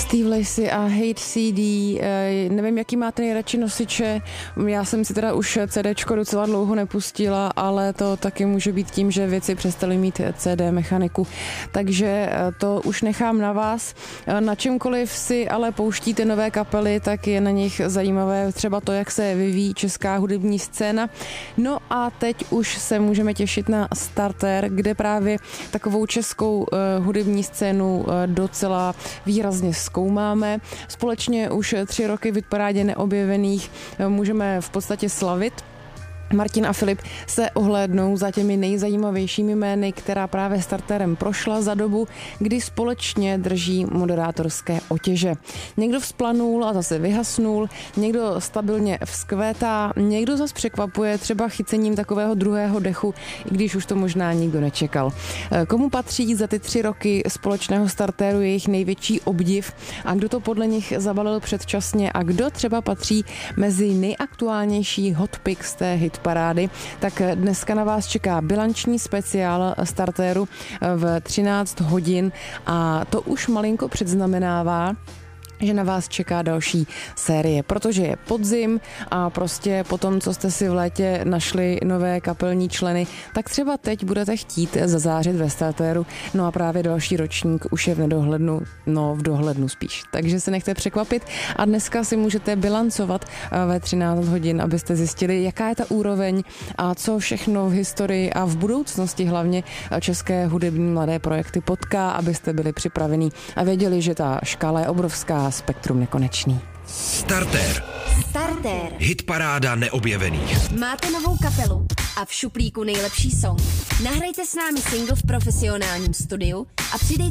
Steve Lacy a Hate CD, nevím, jaký máte nejradši nosiče, já jsem si teda už CDčko docela dlouho nepustila, ale to taky může být tím, že věci přestaly mít CD mechaniku, takže to už nechám na vás. Na čemkoliv si ale pouštíte nové kapely, tak je na nich zajímavé třeba to, jak se vyvíjí česká hudební scéna. No a teď už se můžeme těšit na Starter, kde právě takovou českou hudební scénu docela výrazně zkoumáme. Společně už 3 roky v hitparádě neobjevených můžeme v podstatě slavit. Martin a Filip se ohlédnou za těmi nejzajímavějšími jmény, která právě Starterem prošla za dobu, kdy společně drží moderátorské otěže. Někdo vzplanul a zase vyhasnul, někdo stabilně vzkvétá, někdo zase překvapuje třeba chycením takového druhého dechu, i když už to možná nikdo nečekal. Komu patří za ty 3 roky společného Starteru jejich největší obdiv a kdo to podle nich zabalil předčasně a kdo třeba patří mezi nejaktuálnější hot picks té hitparády, tak dneska na vás čeká bilanční speciál Starteru v 13 hodin a to už malinko předznamenává, že na vás čeká další série, protože je podzim a prostě po tom, co jste si v létě našli nové kapelní členy, tak třeba teď budete chtít zazářit ve Starteru, no a právě další ročník už je v nedohlednu, no v dohlednu spíš, takže se nechte překvapit a dneska si můžete bilancovat ve 13 hodin, abyste zjistili, jaká je ta úroveň a co všechno v historii a v budoucnosti hlavně české hudební mladé projekty potká, abyste byli připravení a věděli, že ta škála je obrovská, spektrum nekonečný. Starter. Hitparáda neobjevených. Máte novou kapelu a v šuplíku nejlepší song. Nahrajte s námi single v profesionálním studiu a přidejte